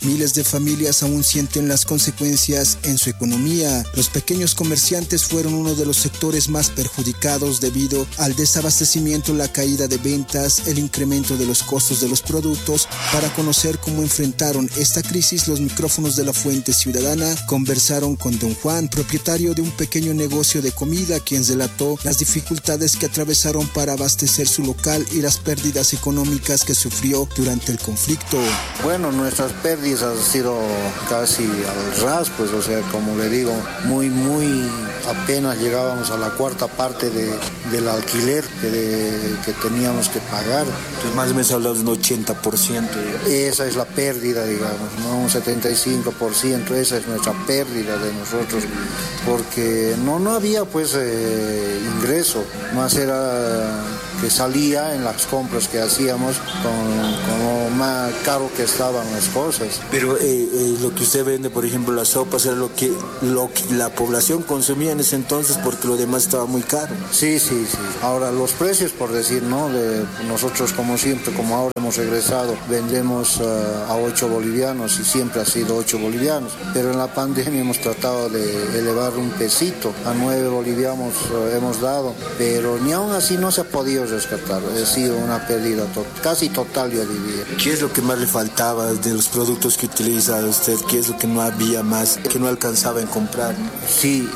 Miles de familias aún sienten las consecuencias en su economía. Los pequeños comerciantes fueron uno de los sectores más perjudicados debido al desabastecimiento, la caída de ventas, el incremento de los costos de los productos. Para conocer cómo enfrentaron esta crisis, los micrófonos de La Fuente Ciudadana conversaron con don Juan, propietario de un pequeño negocio de comida, quien relató las dificultades que atravesaron para abastecer su local y las pérdidas económicas que sufrió durante el conflicto. Bueno, nuestras pérdidas han sido casi al ras, pues, o sea, como le digo, muy apenas llegábamos a la cuarta parte del alquiler que teníamos que pagar. Entonces, más o menos hablamos de un 80%. Esa es la pérdida, digamos, ¿no? Un 75%, esa es nuestra pérdida de nosotros, porque no había pues ingreso, más era que salía en las compras que hacíamos con lo más caro que estaban las cosas. Pero lo que usted vende, por ejemplo, las sopas, era lo que la población consumía en ese entonces, porque lo demás estaba muy caro. Sí. Ahora los precios, por decir, ¿no? Nosotros, como siempre, como ahora hemos regresado, vendemos a 8 bolivianos y siempre ha sido 8 bolivianos. Pero en la pandemia hemos tratado de elevar un pesito, a 9 bolivianos hemos dado, pero ni aún así no se ha podido rescatar. Ha sido una pérdida casi total, yo diría. ¿Qué es lo que más le faltaba de los productos que utiliza usted? ¿Qué es lo que no había más, que no alcanzaba en comprar? Sí,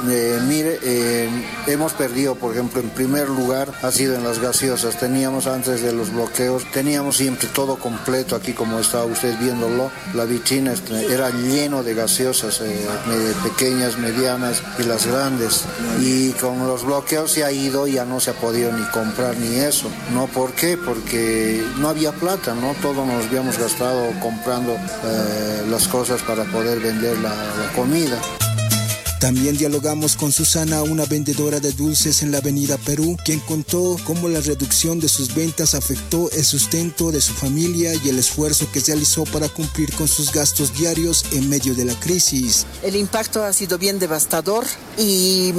mire, hemos perdido, por ejemplo, en primer lugar ha sido en las gaseosas. Teníamos antes de los bloqueos, teníamos siempre todo completo aquí, como está usted viéndolo. La vitrina era lleno de gaseosas, pequeñas, medianas y las grandes. Y con los bloqueos se ha ido, ya no se ha podido ni comprar ni eso. ¿No? ¿Por qué? Porque no había plata, ¿no? Todo nos habíamos gastado comprando las cosas para poder vender la comida. También dialogamos con Susana, una vendedora de dulces en la avenida Perú, quien contó cómo la reducción de sus ventas afectó el sustento de su familia y el esfuerzo que realizó para cumplir con sus gastos diarios en medio de la crisis. El impacto ha sido bien devastador y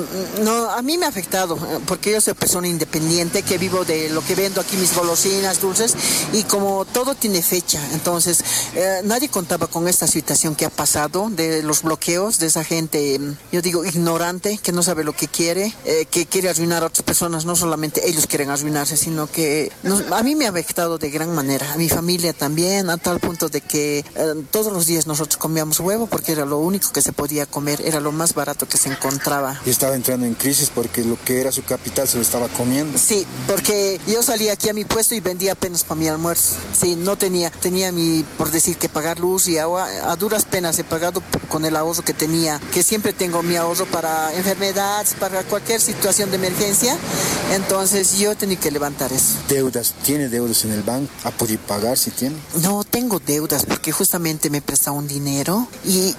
a mí me ha afectado, porque yo soy persona independiente que vivo de lo que vendo aquí, mis golosinas, dulces, y como todo tiene fecha, entonces nadie contaba con esta situación que ha pasado, de los bloqueos, de esa gente, yo digo, ignorante, que no sabe lo que quiere arruinar a otras personas. No solamente ellos quieren arruinarse, sino que a mí me ha afectado de gran manera, a mi familia también, a tal punto de que todos los días nosotros comíamos huevo, porque era lo único que se podía comer, era lo más barato que se encontraba. Y estaba entrando en crisis porque lo que era su capital se lo estaba comiendo. Sí, porque yo salía aquí a mi puesto y vendía apenas para mi almuerzo. Sí, no tenía por decir, que pagar luz y agua. A duras penas he pagado con el ahorro que tenía, que siempre tengo mi ahorro para enfermedades, para cualquier situación de emergencia. Entonces yo tenía que levantar eso. ¿Deudas? ¿Tiene deudas en el banco? ¿Ha podido pagar si tiene? No, tengo deudas porque justamente me presta un dinero y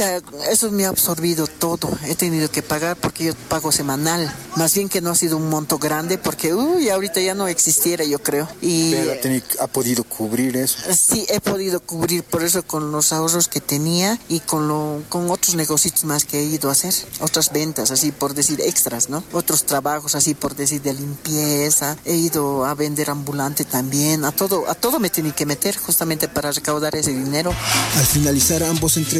eso me ha absorbido todo. He tenido que pagar porque yo pago semanal. Más bien que no ha sido un monto grande porque ahorita ya no existiera, yo creo. ¿Pero ha podido cubrir eso? Sí, he podido cubrir por eso con los ahorros que tenía y con otros negocios más que he ido a hacer, otras ventas, así por decir, extras, ¿no? Otros trabajos, así por decir, de limpieza. He ido a vender ambulante también. A todo me tenía que meter justamente para recaudar ese dinero. Al finalizar ambos